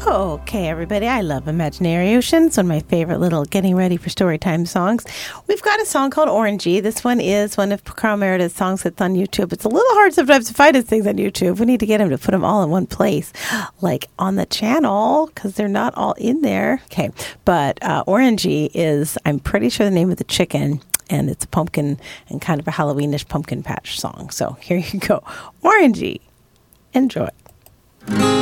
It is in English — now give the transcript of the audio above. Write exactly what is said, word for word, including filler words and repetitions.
Okay, everybody, I love Imaginary Ocean. It's one of my favorite little getting ready for story time songs. We've got a song called Orangey. This one is one of Carl Meredith's songs that's on YouTube. It's a little hard sometimes to find his things on YouTube. We need to get him to put them all in one place, like on the channel, because they're not all in there. Okay, but uh, Orangey is, I'm pretty sure, the name of the chicken, and it's a pumpkin and kind of a Halloweenish pumpkin patch song. So here you go. Orangey. Enjoy.